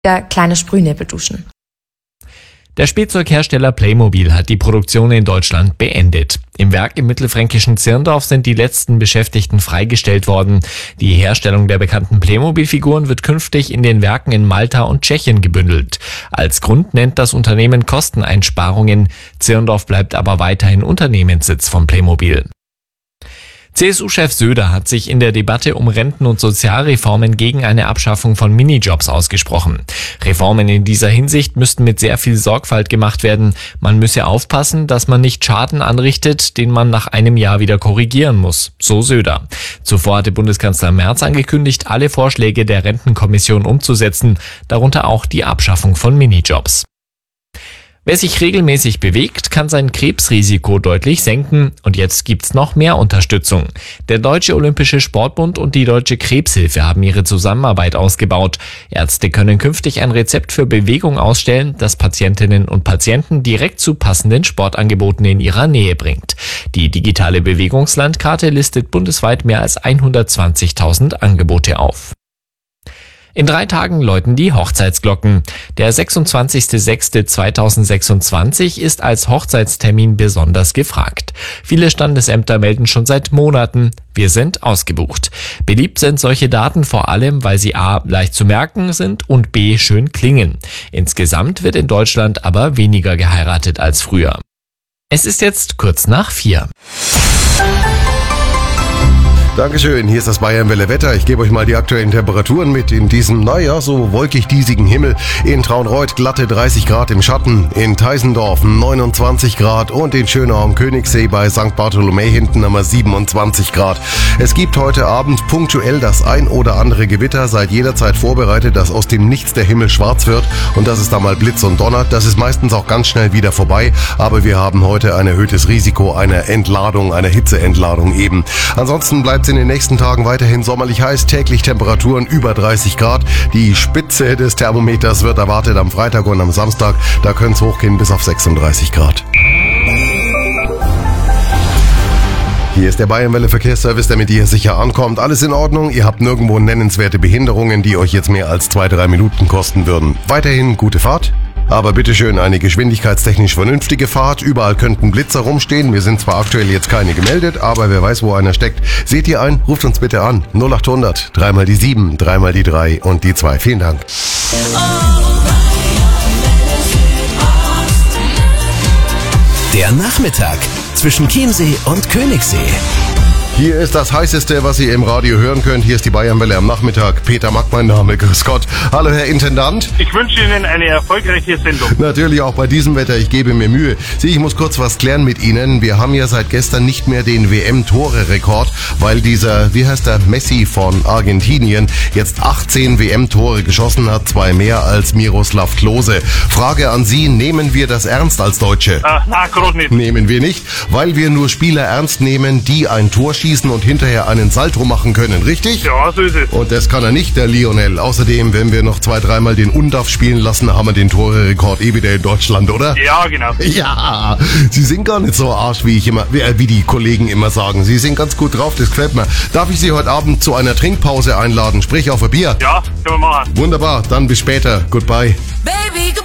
kleine Sprühnebel duschen. Der Spielzeughersteller Playmobil hat die Produktion in Deutschland beendet. Im Werk im mittelfränkischen Zirndorf sind die letzten Beschäftigten freigestellt worden. Die Herstellung der bekannten Playmobil-Figuren wird künftig in den Werken in Malta und Tschechien gebündelt. Als Grund nennt das Unternehmen Kosteneinsparungen. Zirndorf bleibt aber weiterhin Unternehmenssitz von Playmobil. CSU-Chef Söder hat sich in der Debatte um Renten- und Sozialreformen gegen eine Abschaffung von Minijobs ausgesprochen. Reformen in dieser Hinsicht müssten mit sehr viel Sorgfalt gemacht werden. Man müsse aufpassen, dass man nicht Schaden anrichtet, den man nach einem Jahr wieder korrigieren muss, so Söder. Zuvor hatte Bundeskanzler Merz angekündigt, alle Vorschläge der Rentenkommission umzusetzen, darunter auch die Abschaffung von Minijobs. Wer sich regelmäßig bewegt, kann sein Krebsrisiko deutlich senken und jetzt gibt's noch mehr Unterstützung. Der Deutsche Olympische Sportbund und die Deutsche Krebshilfe haben ihre Zusammenarbeit ausgebaut. Ärzte können künftig ein Rezept für Bewegung ausstellen, das Patientinnen und Patienten direkt zu passenden Sportangeboten in ihrer Nähe bringt. Die digitale Bewegungslandkarte listet bundesweit mehr als 120.000 Angebote auf. In 3 Tagen läuten die Hochzeitsglocken. Der 26.06.2026 ist als Hochzeitstermin besonders gefragt. Viele Standesämter melden schon seit Monaten, wir sind ausgebucht. Beliebt sind solche Daten vor allem, weil sie a. leicht zu merken sind und b. schön klingen. Insgesamt wird in Deutschland aber weniger geheiratet als früher. Es ist jetzt kurz nach 4. Dankeschön, hier ist das Bayernwelle Wetter. Ich gebe euch mal die aktuellen Temperaturen mit in diesem, so wolkig-diesigen Himmel. In Traunreut glatte 30 Grad im Schatten, in Teisendorf 29 Grad und in Schönau am Königssee bei St. Bartholomä hinten haben wir 27 Grad. Es gibt heute Abend punktuell das ein oder andere Gewitter. Seid jederzeit vorbereitet, dass aus dem Nichts der Himmel schwarz wird und dass es da mal Blitz und donnert. Das ist meistens auch ganz schnell wieder vorbei, aber wir haben heute ein erhöhtes Risiko einer Entladung, einer Hitzeentladung eben. Ansonsten bleibt es in den nächsten Tagen weiterhin sommerlich heiß, täglich Temperaturen über 30 Grad. Die Spitze des Thermometers wird erwartet am Freitag und am Samstag. Da können es hochgehen bis auf 36 Grad. Hier ist der Bayernwelle Verkehrsservice, damit ihr sicher ankommt. Alles in Ordnung, ihr habt nirgendwo nennenswerte Behinderungen, die euch jetzt mehr als 2-3 Minuten kosten würden. Weiterhin gute Fahrt. Aber bitteschön eine geschwindigkeitstechnisch vernünftige Fahrt. Überall könnten Blitzer rumstehen. Wir sind zwar aktuell jetzt keine gemeldet, aber wer weiß, wo einer steckt. Seht ihr ein? Ruft uns bitte an. 0800 3 mal die 7, 3 mal die 3 und die 2. Vielen Dank. Der Nachmittag zwischen Chiemsee und Königssee. Hier ist das Heißeste, was ihr im Radio hören könnt. Hier ist die Bayernwelle am Nachmittag. Peter Mack, mein Name. Grüß Gott. Hallo, Herr Intendant. Ich wünsche Ihnen eine erfolgreiche Sendung. Natürlich auch bei diesem Wetter. Ich gebe mir Mühe. Ich muss kurz was klären mit Ihnen. Wir haben ja seit gestern nicht mehr den WM-Tore-Rekord, weil dieser, Messi von Argentinien jetzt 18 WM-Tore geschossen hat, 2 mehr als Miroslav Klose. Frage an Sie, nehmen wir das ernst als Deutsche? Na, gerade nicht. Nehmen wir nicht, weil wir nur Spieler ernst nehmen, die ein Tor schießen und hinterher einen Salto machen können, richtig? Ja, so ist es. Und das kann er nicht, der Lionel. Außerdem, wenn wir noch 2-3 Mal den Undaf spielen lassen, haben wir den Tore-Rekord wieder in Deutschland, oder? Ja, genau. Ja, Sie sind gar nicht so arsch, wie die Kollegen immer sagen. Sie sind ganz gut drauf, das gefällt mir. Darf ich Sie heute Abend zu einer Trinkpause einladen, sprich auf ein Bier? Ja, können wir machen. Wunderbar, dann bis später. Goodbye. Baby,